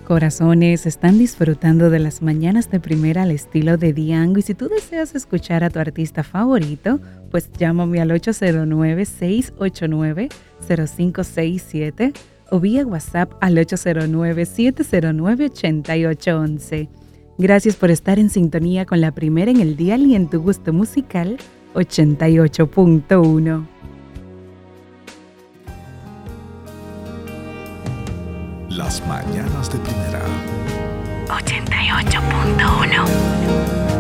Corazones están disfrutando de las mañanas de primera al estilo de Diango y si tú deseas escuchar a tu artista favorito, pues llámame al 809-689-0567 o vía WhatsApp al 809-709-8811. Gracias por estar en sintonía con la primera en el dial y en tu gusto musical 88.1. Las mañanas de primera. 88.1.